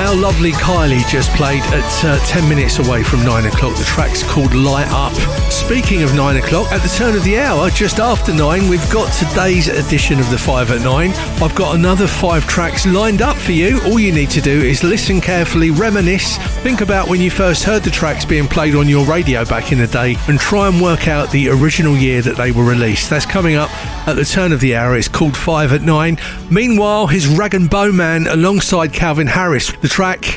Our lovely Kylie just played at 10 minutes away from 9 o'clock. The track's called Light Up. Speaking of 9 o'clock, at the turn of the hour, just after 9, we've got today's edition of the 5 at 9. I've got another 5 tracks lined up for you. All you need to do is listen carefully, reminisce, think about when you first heard the tracks being played on your radio back in the day, and try and work out the original year that they were released. That's coming up at the turn of the hour. It's called 5 at 9. Meanwhile, his Rag and Bone Man alongside Calvin Harris. The track